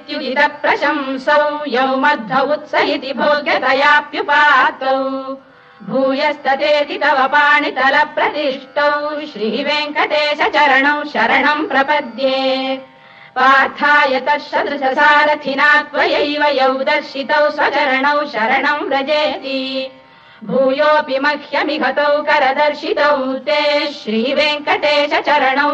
प्रशंसौ यौ मध्व उत्स इति भोग्यतयाप्युपातौ भूयस्ततेति तव पाणितल प्रतिष्ठौ श्रीवेङ्कटेश चरणौ शरणम् प्रपद्ये पार्थाय तत्सदृशसारथिना त्वयैव यौ दर्शितौ स्वचरणौ शरणम् व्रजेति भूयोऽपि मह्यमिघतौ करदर्शितौ ते श्रीवेङ्कटेश चरणौ